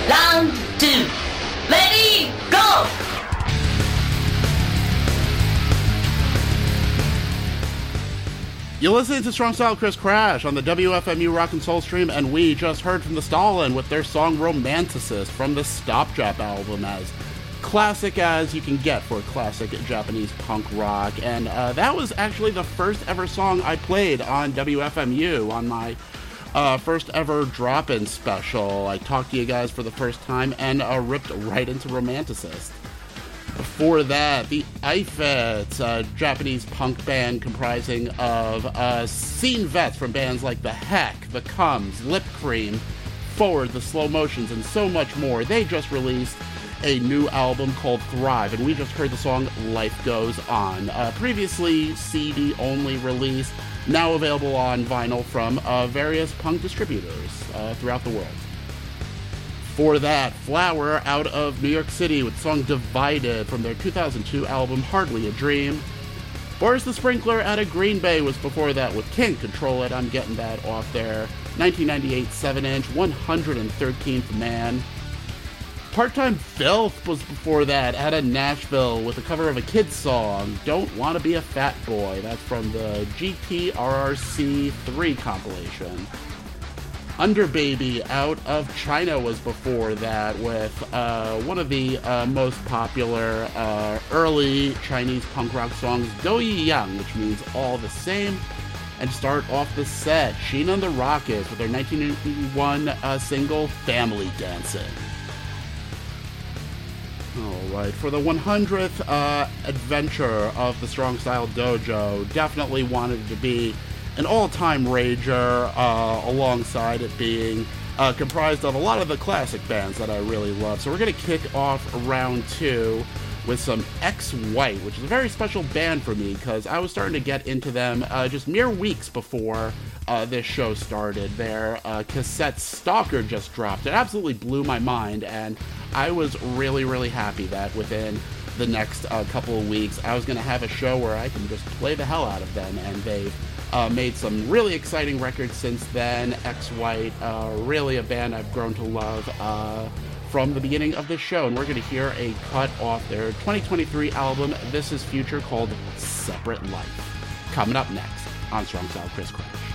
Round two. Ready, go! You're listening to Strong Style Chris Crash on the WFMU Rock and Soul stream, and we just heard from the Stalin with their song Romanticist from the Stop Jap album, as classic as you can get for classic Japanese punk rock. And that was actually the first ever song I played on WFMU on my first ever drop-in special. I talked to you guys for the first time and ripped right into Romanticist. Before that, the Ifets, a Japanese punk band comprising of scene vets from bands like The Heck, The Cums, Lip Cream, Forward, The Slow Motions, and so much more. They just released a new album called Thrive, and we just heard the song Life Goes On. Previously CD-only release, now available on vinyl from various punk distributors throughout the world. For that, Flower out of New York City with the song Divided from their 2002 album Hardly a Dream. Boris the Sprinkler out of Green Bay was before that with Can't Control It. I'm getting that off their 1998 7-inch 113th Man. Part-Time Filth was before that out of Nashville with a cover of a kid's song, Don't Wanna Be a Fat Boy. That's from the GTRRC 3 compilation. Underbaby out of China was before that with one of the most popular early Chinese punk rock songs, Do Yi Yang, which means all the same. And start off the set, Sheena and the Rockets with their 1981 single, Family Dancing. Alright, for the 100th adventure of the Strong Style Dojo, definitely wanted to be an all-time rager, alongside it being comprised of a lot of the classic bands that I really love. So we're going to kick off round two with some X-White, which is a very special band for me because I was starting to get into them just mere weeks before this show started. Their cassette Stalker just dropped. It absolutely blew my mind, and I was really, really happy that within the next couple of weeks I was going to have a show where I can just play the hell out of them, and they've made some really exciting records since then. X-White, really a band I've grown to love from the beginning of this show, and we're going to hear a cut off their 2023 album, This Is Future, called Separate Life. Coming up next on Strong Style Chris Crash.